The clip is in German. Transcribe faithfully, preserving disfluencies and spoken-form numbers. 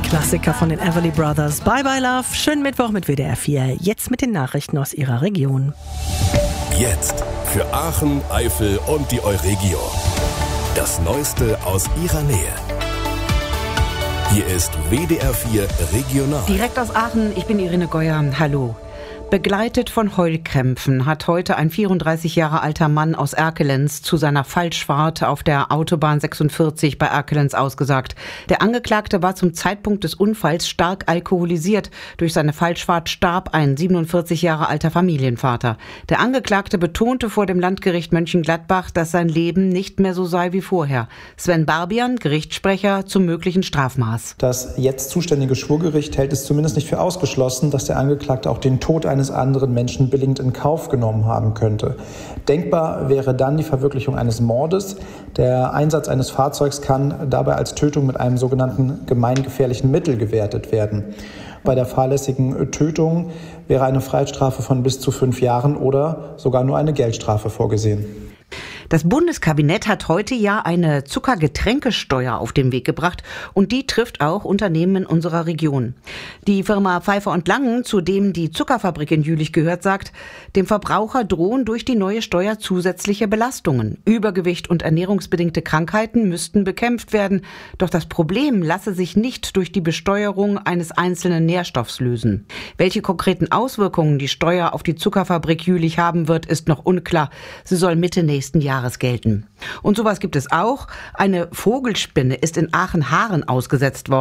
Klassiker von den Everly Brothers. Bye Bye Love. Schönen Mittwoch mit W D R vier. Jetzt mit den Nachrichten aus Ihrer Region. Jetzt für Aachen, Eifel und die Euregio. Das Neueste aus Ihrer Nähe. Hier ist W D R vier Regional. Direkt aus Aachen, ich bin Irene Geuer. Hallo. Begleitet von Heulkrämpfen hat heute ein vierunddreißig Jahre alter Mann aus Erkelenz zu seiner Falschfahrt auf der Autobahn sechsundvierzig bei Erkelenz ausgesagt. Der Angeklagte war zum Zeitpunkt des Unfalls stark alkoholisiert. Durch seine Falschfahrt starb ein siebenundvierzig Jahre alter Familienvater. Der Angeklagte betonte vor dem Landgericht Mönchengladbach, dass sein Leben nicht mehr so sei wie vorher. Sven Barbian, Gerichtssprecher zum möglichen Strafmaß. Das jetzt zuständige Schwurgericht hält es zumindest nicht für ausgeschlossen, dass der Angeklagte auch den Tod eines eines anderen Menschen billigend in Kauf genommen haben könnte. Denkbar wäre dann die Verwirklichung eines Mordes. Der Einsatz eines Fahrzeugs kann dabei als Tötung mit einem sogenannten gemeingefährlichen Mittel gewertet werden. Bei der fahrlässigen Tötung wäre eine Freiheitsstrafe von bis zu fünf Jahren oder sogar nur eine Geldstrafe vorgesehen. Das Bundeskabinett hat heute ja eine Zuckergetränkesteuer auf den Weg gebracht und die trifft auch Unternehmen in unserer Region. Die Firma Pfeiffer und Langen, zu dem die Zuckerfabrik in Jülich gehört, sagt, dem Verbraucher drohen durch die neue Steuer zusätzliche Belastungen. Übergewicht und ernährungsbedingte Krankheiten müssten bekämpft werden, doch das Problem lasse sich nicht durch die Besteuerung eines einzelnen Nährstoffs lösen. Welche konkreten Auswirkungen die Steuer auf die Zuckerfabrik Jülich haben wird, ist noch unklar. Sie soll Mitte nächsten Jahres gelten. Und sowas gibt es auch. Eine Vogelspinne ist in Aachen-Haaren ausgesetzt worden.